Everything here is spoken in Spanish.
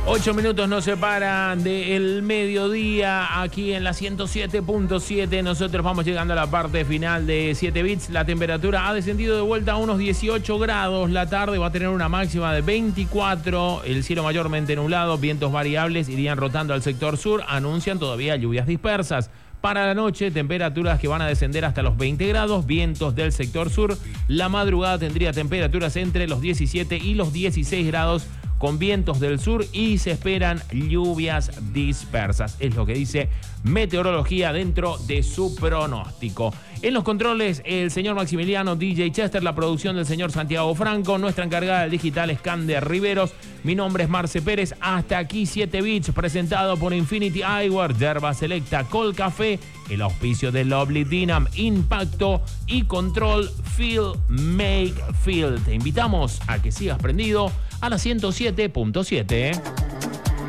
8 minutos nos separan del mediodía aquí en la 107.7. Nosotros vamos llegando a la parte final de 7 bits. La temperatura ha descendido de vuelta a unos 18 grados. La tarde va a tener una máxima de 24. El cielo mayormente nublado, vientos variables irían rotando al sector sur. Anuncian todavía lluvias dispersas. Para la noche, temperaturas que van a descender hasta los 20 grados, vientos del sector sur. La madrugada tendría temperaturas entre los 17 y los 16 grados, con vientos del sur y se esperan lluvias dispersas. Es lo que dice Meteorología dentro de su pronóstico. En los controles, el señor Maximiliano DJ Chester, la producción del señor Santiago Franco, nuestra encargada del digital es Cander Riveros. Mi nombre es Marce Pérez. Hasta aquí 7 bits, presentado por Infinity Eyewear, Yerba Selecta, Col Café, el auspicio de Lovely Dynam, Impacto y Control Feel Make Feel. Te invitamos a que sigas prendido a la 107.7.